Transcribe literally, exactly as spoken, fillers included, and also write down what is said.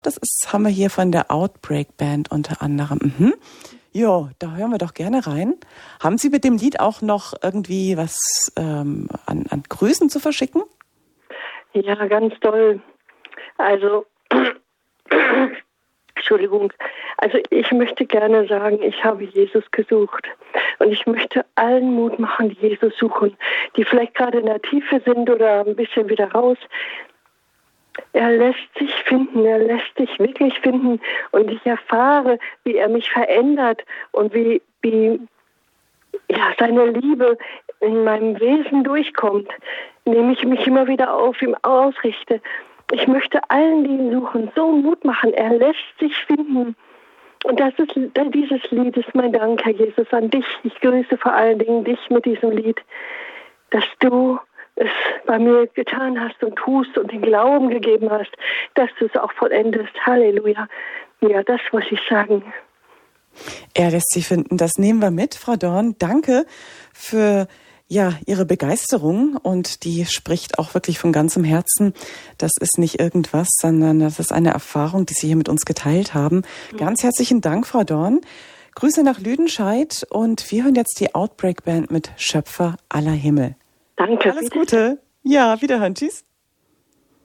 Das ist, haben wir hier von der Outbreak Band unter anderem. Mhm. Jo, da hören wir doch gerne rein. Haben Sie mit dem Lied auch noch irgendwie was ähm, an, an Grüßen zu verschicken? Ja, ganz toll. Also, Entschuldigung. Also ich möchte gerne sagen, ich habe Jesus gesucht. Und ich möchte allen Mut machen, die Jesus suchen, die vielleicht gerade in der Tiefe sind oder ein bisschen wieder raus. Er lässt sich finden, er lässt sich wirklich finden. Und ich erfahre, wie er mich verändert und wie, wie ja, seine Liebe in meinem Wesen durchkommt, indem ich mich immer wieder auf ihm ausrichte. Ich möchte allen, die ihn suchen, so Mut machen. Er lässt sich finden. Und das ist, dieses Lied ist mein Dank, Herr Jesus, an dich. Ich grüße vor allen Dingen dich mit diesem Lied, dass du es bei mir getan hast und tust und den Glauben gegeben hast, dass du es auch vollendest. Halleluja. Ja, das muss ich sagen. Er lässt sich finden. Das nehmen wir mit, Frau Dorn. Danke für ja, Ihre Begeisterung, und die spricht auch wirklich von ganzem Herzen. Das ist nicht irgendwas, sondern das ist eine Erfahrung, die Sie hier mit uns geteilt haben. Mhm. Ganz herzlichen Dank, Frau Dorn. Grüße nach Lüdenscheid, und wir hören jetzt die Outbreak Band mit Schöpfer aller Himmel. Danke. Alles Gute. Ja, wiederhören. Tschüss.